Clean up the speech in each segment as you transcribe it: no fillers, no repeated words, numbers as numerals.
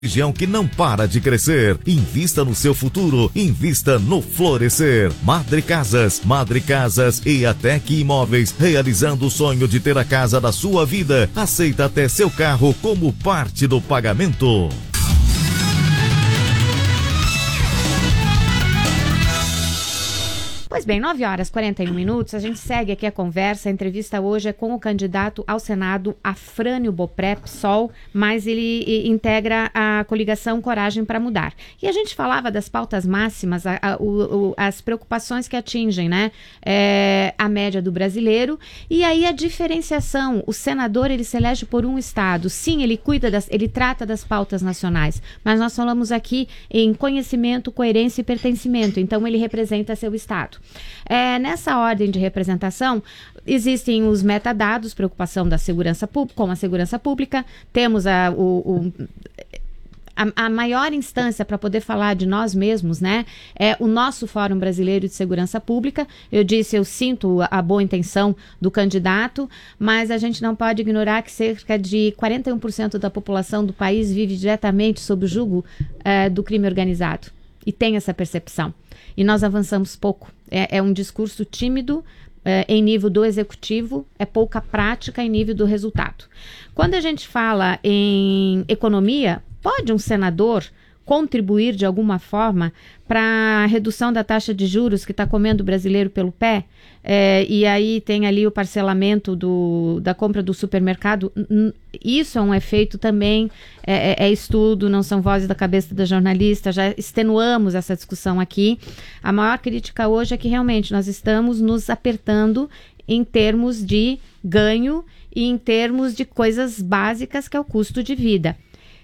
Região que não para de crescer. Invista no seu futuro. Invista no Florescer. Madre Casas e Atec Imóveis, realizando o sonho de ter a casa da sua vida. Aceita até seu carro como parte do pagamento. Pois bem, 9h41, a gente segue aqui a conversa. A entrevista hoje é com o candidato ao Senado, Afrânio Bopré, PSOL, mas ele integra a coligação Coragem para Mudar. E a gente falava das pautas máximas, as preocupações que atingem, né, a média do brasileiro, e aí a diferenciação. O senador, ele se elege por um estado. Sim, ele trata das pautas nacionais, mas nós falamos aqui em conhecimento, coerência e pertencimento. Então, ele representa seu estado. Nessa ordem de representação, existem os metadados, preocupação da segurança pública, com a segurança pública. Temos a maior instância para poder falar de nós mesmos, né? É o nosso Fórum Brasileiro de Segurança Pública. Eu sinto a boa intenção do candidato, mas a gente não pode ignorar que cerca de 41% da população do país vive diretamente sob o jugo do crime organizado. E tem essa percepção. E nós avançamos pouco. É um discurso tímido em nível do executivo, é pouca prática em nível do resultado. Quando a gente fala em economia, pode um senador contribuir de alguma forma para a redução da taxa de juros que está comendo o brasileiro pelo pé? E aí tem ali o parcelamento da compra do supermercado. Isso é um efeito também, estudo, não são vozes da cabeça da jornalista, já extenuamos essa discussão aqui. A maior crítica hoje é que realmente nós estamos nos apertando em termos de ganho e em termos de coisas básicas, que é o custo de vida.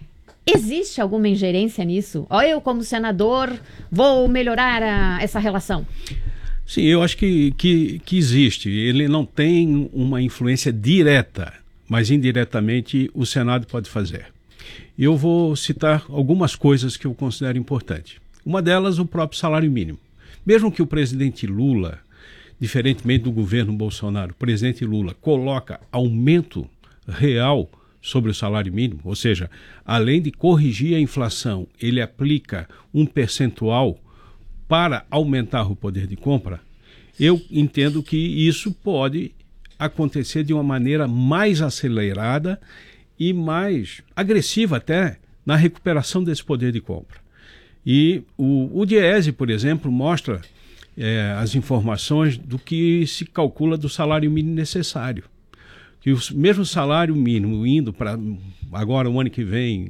Existe alguma ingerência nisso? Eu, como senador, vou melhorar essa relação? Sim, eu acho que existe. Ele não tem uma influência direta, mas indiretamente o Senado pode fazer. Eu vou citar algumas coisas que eu considero importantes. Uma delas, o próprio salário mínimo. Mesmo que o presidente Lula, diferentemente do governo Bolsonaro, o presidente Lula coloca aumento real sobre o salário mínimo, ou seja, além de corrigir a inflação, ele aplica um percentual para aumentar o poder de compra. Eu entendo que isso pode acontecer de uma maneira mais acelerada e mais agressiva até na recuperação desse poder de compra. E o Diese, por exemplo, mostra as informações do que se calcula do salário mínimo necessário. Que o mesmo salário mínimo indo para agora o ano que vem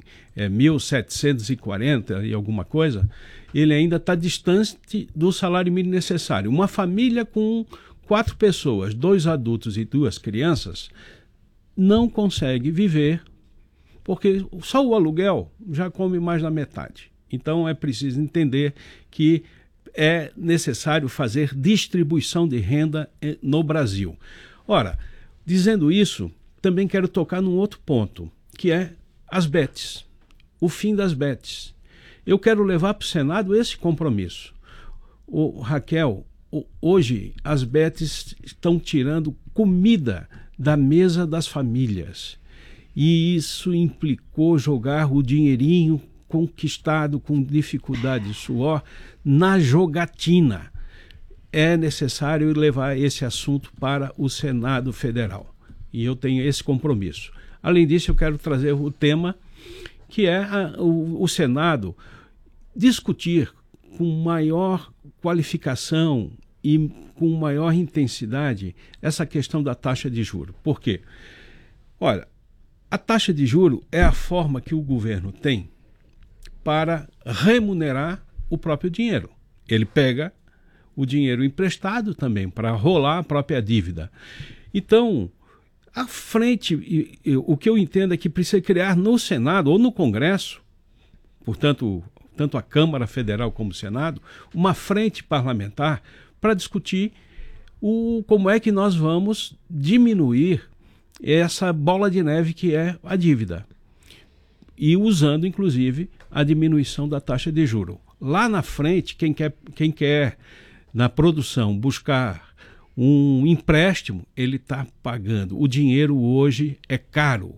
1.740 e alguma coisa, ele ainda está distante do salário mínimo necessário. Uma família com 4 pessoas, 2 adultos e 2 crianças, não consegue viver, porque só o aluguel já come mais da metade. Então é preciso entender que é necessário fazer distribuição de renda no Brasil. Ora, dizendo isso, também quero tocar num outro ponto, que é as bets, o fim das bets. Eu quero levar para o Senado esse compromisso. Raquel, hoje as bets estão tirando comida da mesa das famílias. E isso implicou jogar o dinheirinho conquistado com dificuldade e suor na jogatina. É necessário levar esse assunto para o Senado Federal. E eu tenho esse compromisso. Além disso, eu quero trazer o tema que é o Senado discutir com maior qualificação e com maior intensidade essa questão da taxa de juros. Por quê? Olha, a taxa de juros é a forma que o governo tem para remunerar o próprio dinheiro. Ele pega o dinheiro emprestado também para rolar a própria dívida. Então, à frente, o que eu entendo é que precisa criar no Senado ou no Congresso, portanto, tanto a Câmara Federal como o Senado, uma frente parlamentar para discutir como é que nós vamos diminuir essa bola de neve que é a dívida. E usando, inclusive, a diminuição da taxa de juros. Lá na frente, quem quer na produção buscar um empréstimo, ele está pagando. O dinheiro hoje é caro.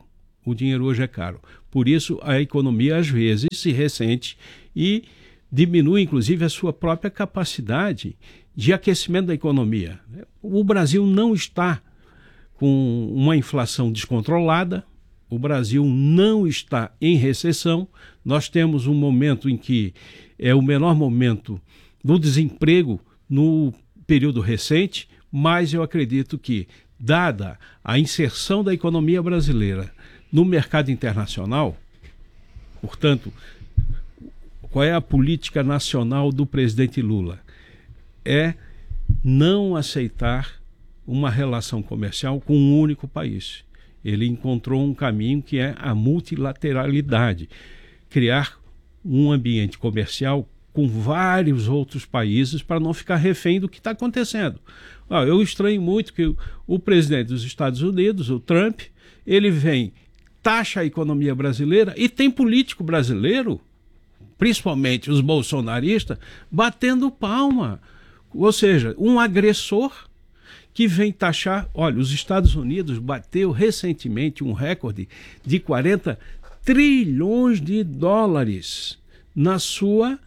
O dinheiro hoje é caro. Por isso, a economia, às vezes, se ressente e diminui, inclusive, a sua própria capacidade de aquecimento da economia. O Brasil não está com uma inflação descontrolada, o Brasil não está em recessão. Nós temos um momento em que é o menor momento do desemprego no período recente, mas eu acredito que, dada a inserção da economia brasileira no mercado internacional, portanto, qual é a política nacional do presidente Lula? É não aceitar uma relação comercial com um único país. Ele encontrou um caminho que é a multilateralidade, criar um ambiente comercial com vários outros países para não ficar refém do que está acontecendo. Eu estranho muito que o presidente dos Estados Unidos, o Trump, ele vem, taxa a economia brasileira e tem político brasileiro, principalmente os bolsonaristas, batendo palma. Ou seja, um agressor que vem taxar. Olha, os Estados Unidos bateu recentemente um recorde de 40 trilhões de dólares na sua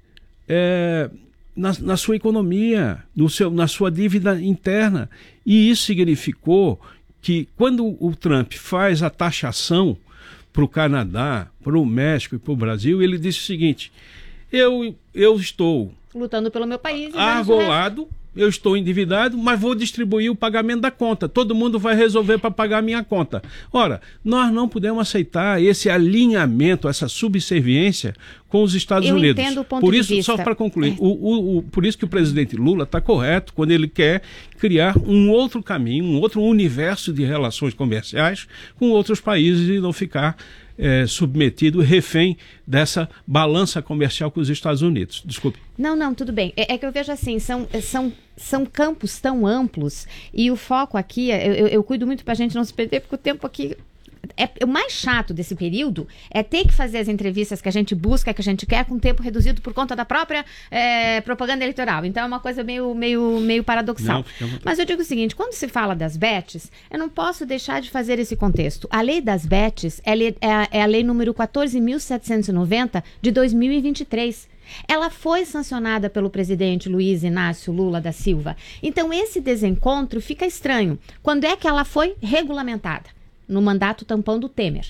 economia, na sua dívida interna. E isso significou que, quando o Trump faz a taxação para o Canadá, para o México e para o Brasil, ele disse o seguinte: eu estou lutando pelo meu país, argolado, eu estou endividado, mas vou distribuir o pagamento da conta. Todo mundo vai resolver para pagar a minha conta. Ora, nós não podemos aceitar esse alinhamento, essa subserviência com os Estados Unidos. Eu entendo o ponto por de isso, vista. só para concluir, por isso que o presidente Lula está correto quando ele quer criar um outro caminho, um outro universo de relações comerciais com outros países e não ficar submetido, refém dessa balança comercial com os Estados Unidos. Desculpe. Não, tudo bem. É que eu vejo assim, são campos tão amplos e o foco aqui, eu cuido muito para a gente não se perder, porque o tempo aqui... O mais chato desse período é ter que fazer as entrevistas que a gente busca, que a gente quer, com tempo reduzido por conta da própria propaganda eleitoral. Então é uma coisa meio paradoxal. Mas eu digo o seguinte: quando se fala das BETs, eu não posso deixar de fazer esse contexto. A lei das BETs é a lei número 14.790 de 2023. Ela foi sancionada pelo presidente Luiz Inácio Lula da Silva. Então esse desencontro fica estranho. Quando é que ela foi regulamentada? No mandato tampão do Temer.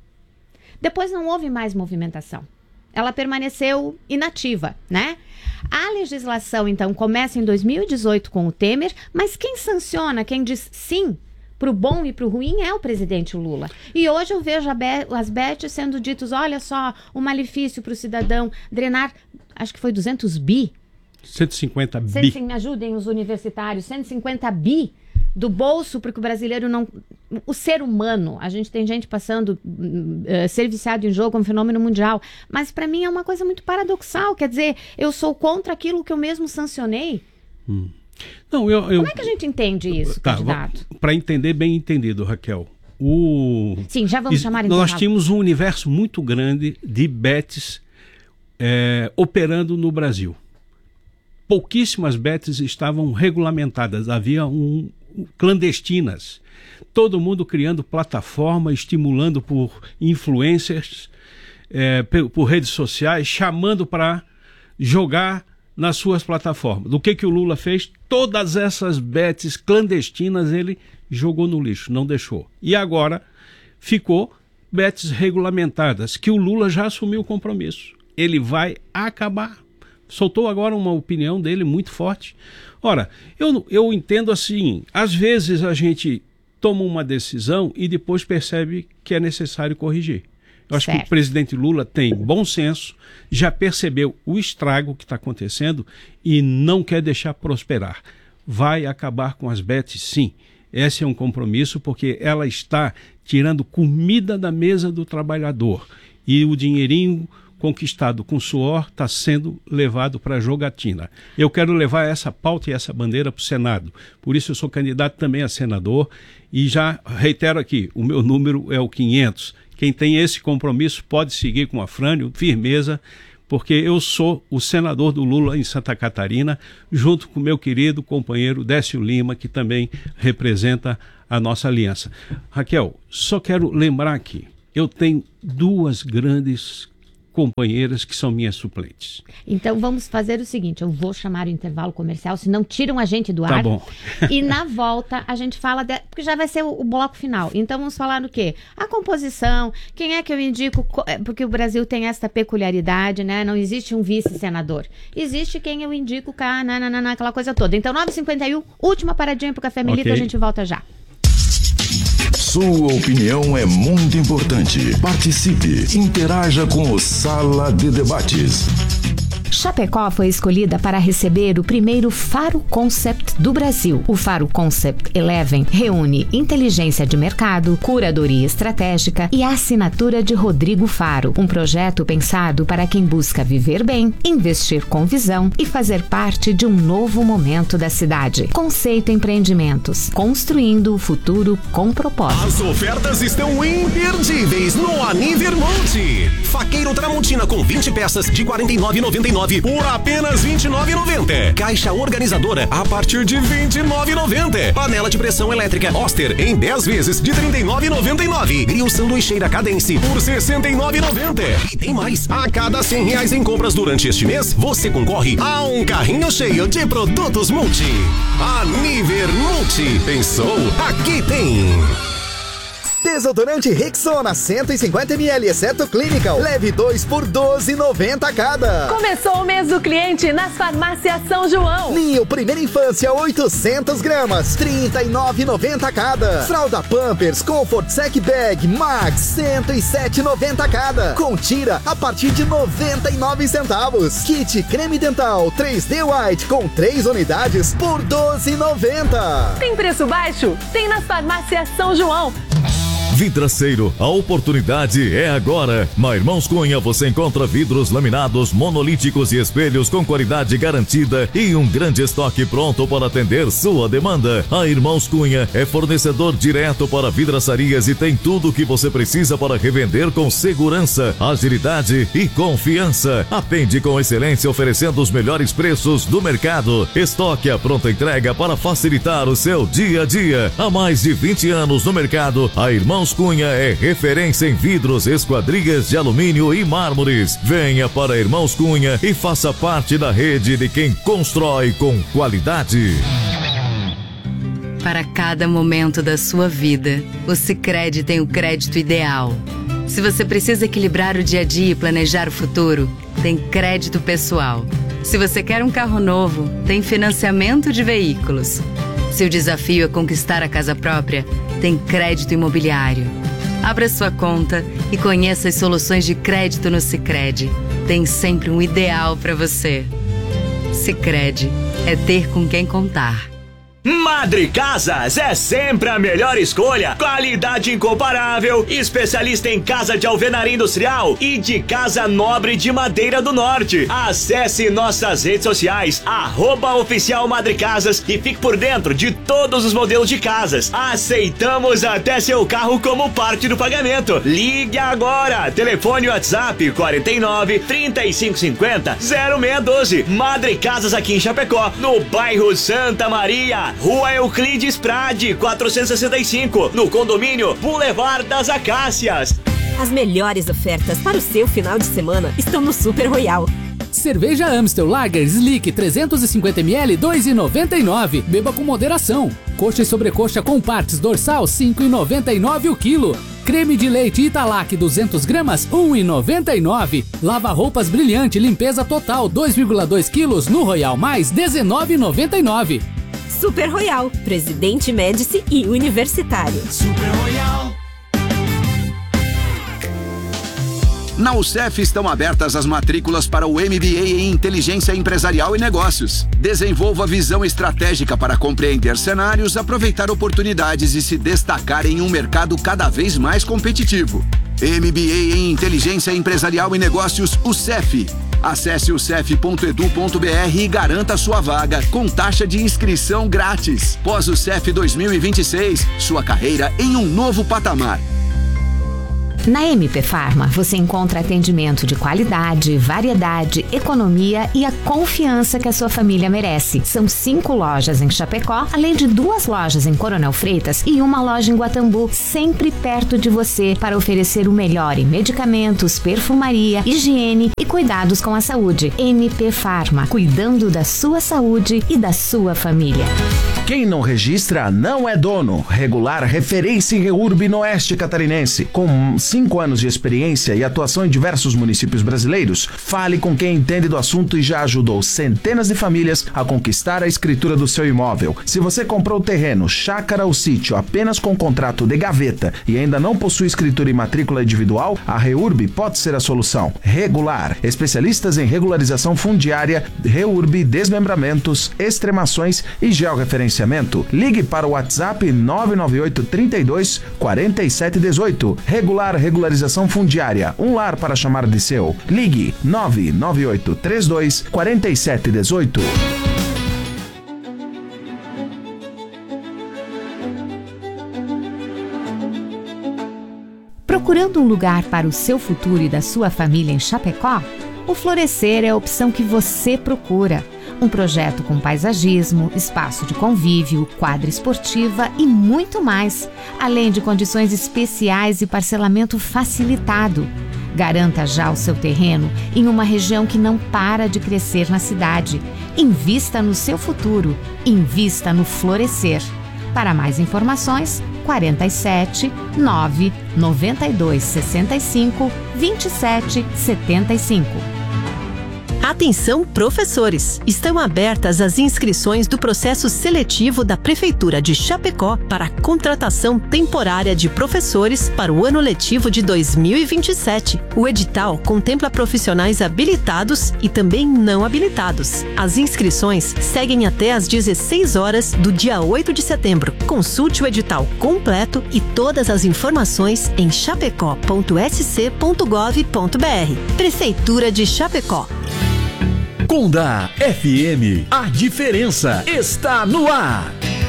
Depois não houve mais movimentação. Ela permaneceu inativa, né? A legislação, então, começa em 2018 com o Temer, mas quem sanciona, quem diz sim para o bom e para o ruim é o presidente Lula. E hoje eu vejo as BETs sendo ditos, olha só, o malefício para o cidadão drenar, acho que foi 200 bi. 150 bi. Me ajudem os universitários, 150 bi do bolso, porque o brasileiro não... O ser humano, a gente tem gente passando ser viciado em jogo, é um fenômeno mundial, mas para mim é uma coisa muito paradoxal, quer dizer, eu sou contra aquilo que eu mesmo sancionei. Não, Como é que a gente entende isso, candidato? Para entender bem entendido, Raquel, Sim, já vamos chamar então. Nós tínhamos um universo muito grande de BETs operando no Brasil. Pouquíssimas BETs estavam regulamentadas, havia clandestinas. Todo mundo criando plataforma, estimulando por influencers, por redes sociais, chamando para jogar nas suas plataformas. Do que o Lula fez? Todas essas BETs clandestinas ele jogou no lixo, não deixou. E agora ficou BETs regulamentadas, que o Lula já assumiu o compromisso. Ele vai acabar. Soltou agora uma opinião dele muito forte. Ora, eu entendo assim, às vezes a gente toma uma decisão e depois percebe que é necessário corrigir. Eu acho que o presidente Lula tem bom senso, já percebeu o estrago que está acontecendo e não quer deixar prosperar. Vai acabar com as BETs, sim. Esse é um compromisso, porque ela está tirando comida da mesa do trabalhador. E o dinheirinho conquistado com suor está sendo levado para a jogatina. Eu quero levar essa pauta e essa bandeira para o Senado. Por isso eu sou candidato também a senador e já reitero aqui, o meu número é o 500. Quem tem esse compromisso pode seguir com a Afrânio, firmeza, porque eu sou o senador do Lula em Santa Catarina, junto com meu querido companheiro Décio Lima, que também representa a nossa aliança. Raquel, só quero lembrar aqui, eu tenho 2 grandes companheiras que são minhas suplentes. Então vamos fazer o seguinte, eu vou chamar o intervalo comercial, senão tiram a gente do ar. Tá bom. E na volta a gente fala, porque já vai ser o bloco final. Então vamos falar no quê? A composição, quem é que eu indico, porque o Brasil tem essa peculiaridade, né? Não existe um vice-senador. Existe quem eu indico, aquela coisa toda. Então 9h51, última paradinha pro Café Melita, a gente volta já. Sua opinião é muito importante. Participe, interaja com o Sala de Debates. Chapecó foi escolhida para receber o primeiro Faro Concept do Brasil. O Faro Concept 11 reúne inteligência de mercado, curadoria estratégica e a assinatura de Rodrigo Faro. Um projeto pensado para quem busca viver bem, investir com visão e fazer parte de um novo momento da cidade. Conceito Empreendimentos, construindo o futuro com propósito. As ofertas estão imperdíveis no Aniver Multi. Faqueiro Tramontina com 20 peças de R$ 49,99 por apenas R$ 29,90. Caixa organizadora a partir de R$ 29,90. Panela de pressão elétrica Oster em 10 vezes de R$ 39,99. Grill sanduicheira Cadence por R$ 69,90. E tem mais. A cada R$ 100 em compras durante este mês, você concorre a um carrinho cheio de produtos Multi. Aniver Multi. Pensou? Aqui tem. Desodorante Rexona 150ml, exceto Clinical. Leve 2 por R$ 12,90 cada. Começou o mês do cliente nas farmácias São João. Ninho Primeira Infância 800 gramas, R$ 39,90 cada. Fralda Pampers Comfort Sec Bag Max, R$ 107,90 cada. Com tira a partir de 99 centavos. Kit Creme Dental 3D White com 3 unidades por R$ 12,90. Tem preço baixo? Tem nas farmácias São João. Vidraceiro, a oportunidade é agora. Na Irmãos Cunha você encontra vidros laminados, monolíticos e espelhos com qualidade garantida e um grande estoque pronto para atender sua demanda. A Irmãos Cunha é fornecedor direto para vidraçarias e tem tudo o que você precisa para revender com segurança, agilidade e confiança. Atende com excelência oferecendo os melhores preços do mercado. Estoque à pronta entrega para facilitar o seu dia a dia. Há mais de 20 anos no mercado, a Irmãos Cunha é referência em vidros, esquadrias de alumínio e mármores. Venha para Irmãos Cunha e faça parte da rede de quem constrói com qualidade. Para cada momento da sua vida, o Sicredi tem o crédito ideal. Se você precisa equilibrar o dia a dia e planejar o futuro, tem crédito pessoal. Se você quer um carro novo, tem financiamento de veículos. Se o desafio é conquistar a casa própria, tem crédito imobiliário. Abra sua conta e conheça as soluções de crédito no Sicredi. Tem sempre um ideal para você. Sicredi é ter com quem contar. Madre Casas é sempre a melhor escolha. Qualidade incomparável, especialista em casa de alvenaria industrial e de casa nobre de madeira do norte. Acesse nossas redes sociais, @oficial Madre Casas e fique por dentro de todos os modelos de casas. Aceitamos até seu carro como parte do pagamento. Ligue agora, telefone WhatsApp 49 3550 0612. Madre Casas aqui em Chapecó, no bairro Santa Maria, Rua Euclides Prade, 465, no condomínio Boulevard das Acácias. As melhores ofertas para o seu final de semana estão no Super Royal. Cerveja Amstel Lager Slick 350ml, 2,99. Beba com moderação. Coxa e sobrecoxa com partes dorsal, 5,99 o quilo. Creme de leite Italac 200 gramas, 1,99. Lava-roupas Brilhante Limpeza Total 2,2 quilos no Royal Mais, 19,99. Super Royal, Presidente Médici e Universitário. Super Royal. Na UCEF estão abertas as matrículas para o MBA em Inteligência Empresarial e Negócios. Desenvolva visão estratégica para compreender cenários, aproveitar oportunidades e se destacar em um mercado cada vez mais competitivo. MBA em Inteligência Empresarial e Negócios, UCEF. Acesse ucef.edu.br e garanta sua vaga com taxa de inscrição grátis. Pós-UCEF 2026, sua carreira em um novo patamar. Na MP Farma, você encontra atendimento de qualidade, variedade, economia e a confiança que a sua família merece. São 5 lojas em Chapecó, além de 2 lojas em Coronel Freitas e uma loja em Guatambu, sempre perto de você para oferecer o melhor em medicamentos, perfumaria, higiene e cuidados com a saúde. MP Farma, cuidando da sua saúde e da sua família. Quem não registra não é dono. Regular referência em REURB no Oeste Catarinense. Com 5 anos de experiência e atuação em diversos municípios brasileiros, fale com quem entende do assunto e já ajudou centenas de famílias a conquistar a escritura do seu imóvel. Se você comprou terreno, chácara ou sítio apenas com contrato de gaveta e ainda não possui escritura e matrícula individual, a REURB pode ser a solução. Regular, especialistas em regularização fundiária, REURB, desmembramentos, extremações e georreferenciamento. Ligue para o WhatsApp 998 32 47 18. Regularização fundiária, um lar para chamar de seu. Ligue 998 32 47 18. Procurando um lugar para o seu futuro e da sua família em Chapecó? O Florescer é a opção que você procura. Um projeto com paisagismo, espaço de convívio, quadra esportiva e muito mais, além de condições especiais e parcelamento facilitado. Garanta já o seu terreno em uma região que não para de crescer na cidade. Invista no seu futuro. Invista no Florescer. Para mais informações, 47 9 92 65 27 75. Atenção, professores! Estão abertas as inscrições do processo seletivo da Prefeitura de Chapecó para a contratação temporária de professores para o ano letivo de 2027. O edital contempla profissionais habilitados e também não habilitados. As inscrições seguem até às 16 horas do dia 8 de setembro. Consulte o edital completo e todas as informações em chapecó.sc.gov.br. Prefeitura de Chapecó. Conda FM, a diferença está no ar.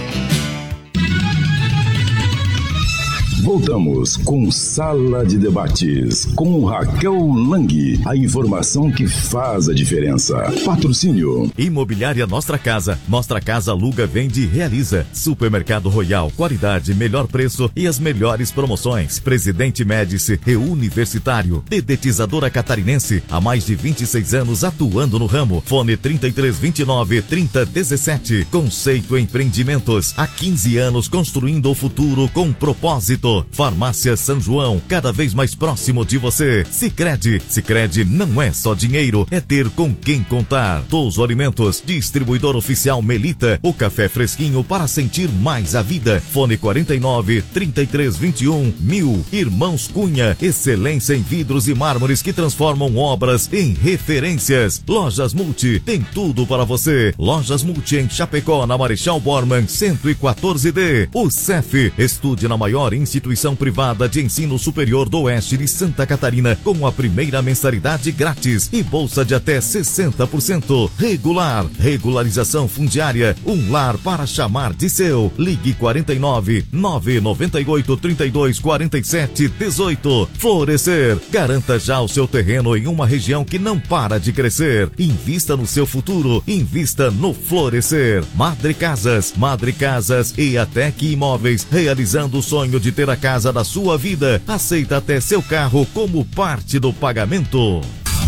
Voltamos com Sala de Debates, com Raquel Lang. A informação que faz a diferença. Patrocínio. Imobiliária Nostra Casa. Nostra Casa aluga, vende e realiza. Supermercado Royal. Qualidade, melhor preço e as melhores promoções. Presidente Médici, Reuniversitário. Dedetizadora Catarinense. Há mais de 26 anos atuando no ramo. Fone 3329 3017. Conceito Empreendimentos. Há 15 anos construindo o futuro com propósito. Farmácia São João, cada vez mais próximo de você. Sicredi. Sicredi não é só dinheiro, é ter com quem contar. Touso Alimentos, distribuidor oficial Melita, o café fresquinho para sentir mais a vida. Fone 49 33 21 1000. Irmãos Cunha, excelência em vidros e mármores que transformam obras em referências. Lojas Multi, tem tudo para você. Lojas Multi em Chapecó, na Marechal Bormann 114D. O CEF, estude na maior instituição privada de ensino superior do Oeste de Santa Catarina, com a primeira mensalidade grátis e bolsa de até 60%. Regular, regularização fundiária, um lar para chamar de seu. Ligue 49 998 32 47 18. Florescer, garanta já o seu terreno em uma região que não para de crescer. Invista no seu futuro, invista no Florescer. Madre Casas e Atec Imóveis, realizando o sonho de ter a casa da sua vida. Aceita até seu carro como parte do pagamento.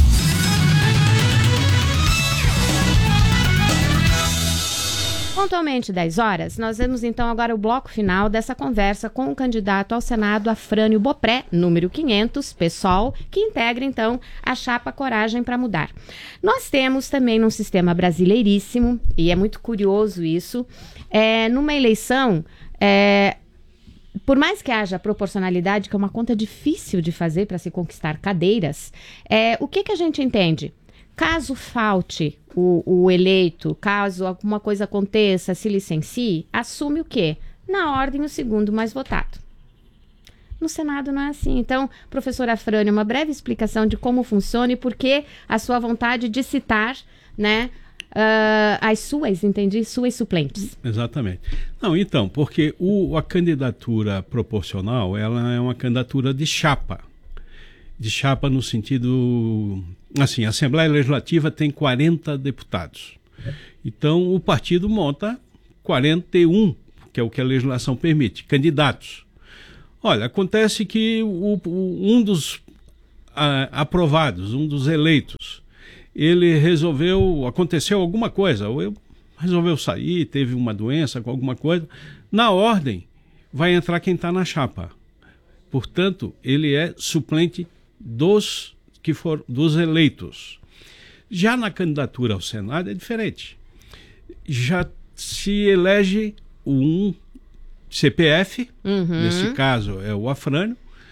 Pontualmente 10 horas, nós vemos então agora o bloco final dessa conversa com o candidato ao Senado Afrânio Bopré, número 500, PSOL, que integra então a chapa Coragem para Mudar. Nós temos também num sistema brasileiríssimo, e é muito curioso isso, numa eleição, por mais que haja proporcionalidade, que é uma conta difícil de fazer para se conquistar cadeiras, o que a gente entende? Caso falte o eleito, caso alguma coisa aconteça, se licencie, assume o quê? Na ordem, o segundo mais votado. No Senado não é assim. Então, professor Afrânio, uma breve explicação de como funciona e por que a sua vontade de citar, né, as suas, entendi, suas suplentes. Exatamente. Não, então, porque a candidatura proporcional, ela é uma candidatura de chapa. de chapa no sentido... Assim, a Assembleia Legislativa tem 40 deputados. Então, o partido monta 41, que é o que a legislação permite, candidatos. Olha, acontece que um dos aprovados, um dos eleitos, ele aconteceu alguma coisa, ou resolveu sair, teve uma doença com alguma coisa, na ordem vai entrar quem está na chapa. Portanto, ele é suplente dos eleitos. Já na candidatura ao Senado é diferente. Já se elege um CPF, nesse caso é o Afrânio,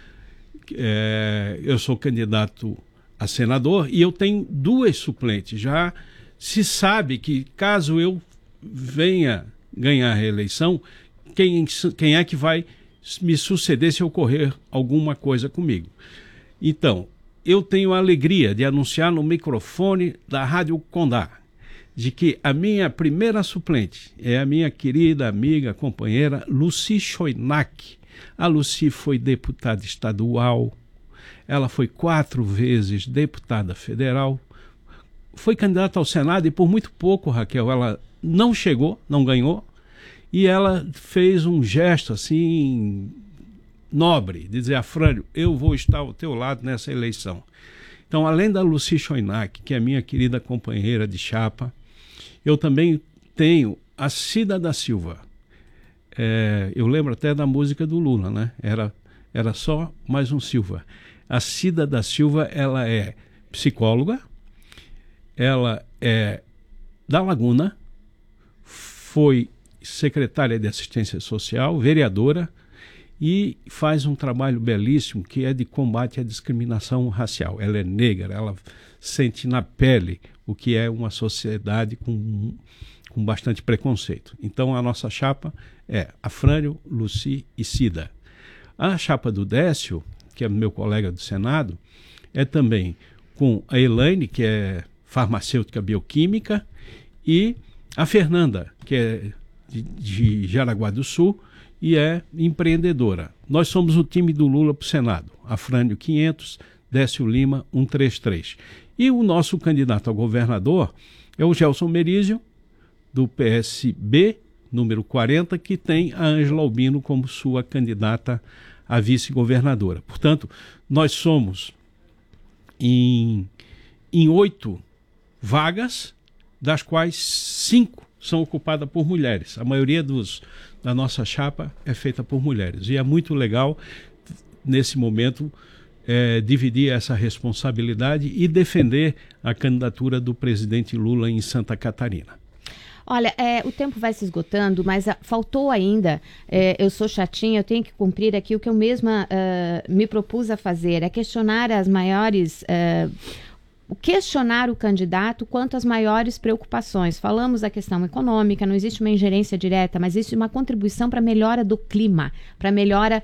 eu sou candidato a senador e eu tenho 2 suplentes. Já se sabe que caso eu venha ganhar a reeleição, quem é que vai me suceder se ocorrer alguma coisa comigo. Então, eu tenho a alegria de anunciar no microfone da Rádio Condá de que a minha primeira suplente é a minha querida amiga, companheira Lucy Schoenack. A Lucy foi deputada estadual, ela foi 4 vezes deputada federal, foi candidata ao Senado e por muito pouco, Raquel, ela não chegou, não ganhou, e ela fez um gesto assim nobre, de dizer: Afrânio, eu vou estar ao teu lado nessa eleição. Então, além da Lucy Schoenack, que é minha querida companheira de chapa, eu também tenho a Cida da Silva. Eu lembro até da música do Lula, né? Era só mais um Silva. A Cida da Silva, ela é psicóloga, ela é da Laguna, foi secretária de Assistência Social, vereadora, e faz um trabalho belíssimo que é de combate à discriminação racial. Ela é negra, ela sente na pele o que é uma sociedade com bastante preconceito. Então a nossa chapa é Afrânio, Lucy e Cida. A chapa do Décio, que é meu colega do Senado, é também com a Elaine, que é farmacêutica bioquímica, e a Fernanda, que é de Jaraguá do Sul, e é empreendedora. Nós somos o time do Lula para o Senado. Afrânio 500, Décio Lima 133. E o nosso candidato a governador é o Gelson Merizio, do PSB, número 40, que tem a Ângela Albino como sua candidata a vice-governadora. Portanto, nós somos em 8 vagas, das quais 5 são ocupadas por mulheres. A maioria da nossa chapa é feita por mulheres. E é muito legal, nesse momento, dividir essa responsabilidade e defender a candidatura do presidente Lula em Santa Catarina. Olha, o tempo vai se esgotando, mas faltou ainda, eu sou chatinha, eu tenho que cumprir aqui o que eu mesma me propus a fazer, é questionar as maiores... questionar o candidato quanto às maiores preocupações. Falamos da questão econômica, não existe uma ingerência direta, mas existe uma contribuição para a melhora do clima, para a melhora...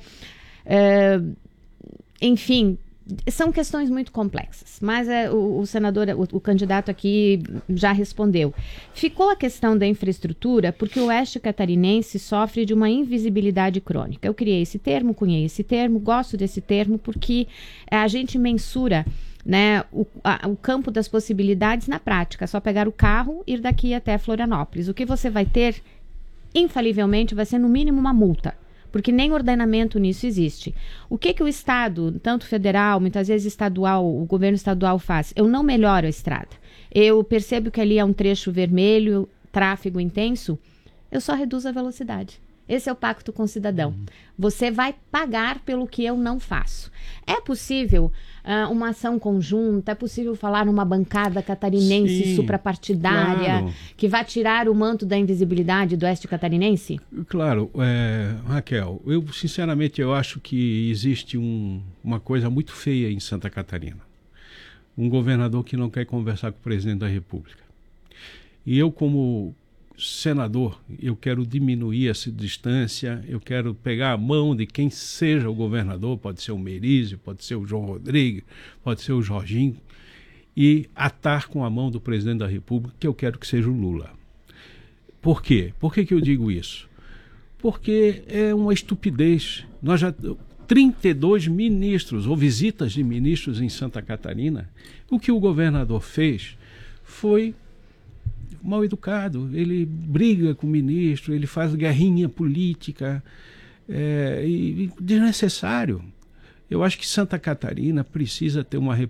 enfim, são questões muito complexas, mas o senador, o candidato aqui já respondeu. Ficou a questão da infraestrutura, porque o oeste catarinense sofre de uma invisibilidade crônica. Eu criei esse termo, cunhei esse termo, gosto desse termo, porque a gente mensura, né, o campo das possibilidades na prática. É só pegar o carro e ir daqui até Florianópolis. O que você vai ter, infalivelmente, vai ser no mínimo uma multa, porque nem ordenamento nisso existe. O que o Estado, tanto federal, muitas vezes estadual, o governo estadual faz? Eu não melhoro a estrada. Eu percebo que ali é um trecho vermelho, tráfego intenso, eu só reduzo a velocidade. Esse é o pacto com o cidadão. Você vai pagar pelo que eu não faço. É possível uma ação conjunta, é possível falar numa bancada catarinense, sim, suprapartidária, claro, que vai tirar o manto da invisibilidade do oeste catarinense? Claro, Raquel, eu sinceramente eu acho que existe uma coisa muito feia em Santa Catarina. Um governador que não quer conversar com o presidente da República. E eu, como senador, eu quero diminuir essa distância, eu quero pegar a mão de quem seja o governador, pode ser o Merizio, pode ser o João Rodrigues, pode ser o Jorginho, e atar com a mão do presidente da República, que eu quero que seja o Lula. Por quê? Por que eu digo isso? Porque é uma estupidez. Nós já 32 ministros ou visitas de ministros em Santa Catarina. O que o governador fez foi mal educado. Ele briga com o ministro, ele faz guerrinha política, e desnecessário. Eu acho que Santa Catarina precisa ter uma